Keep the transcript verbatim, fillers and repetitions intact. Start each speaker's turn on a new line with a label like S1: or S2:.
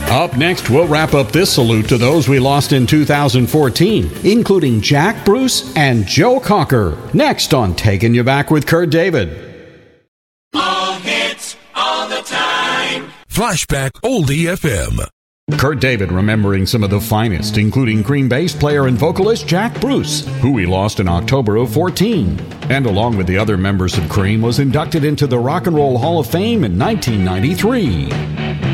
S1: Up next, we'll wrap up this salute to those we lost in two thousand fourteen, including Jack Bruce and Joe Cocker. Next on Taking You Back with Kurt David.
S2: All hits, all the time.
S3: Flashback Oldie F M.
S1: Kurt David remembering some of the finest, including Cream bass player and vocalist Jack Bruce, who we lost in October of fourteen. And along with the other members of Cream, was inducted into the Rock and Roll Hall of Fame in nineteen ninety-three.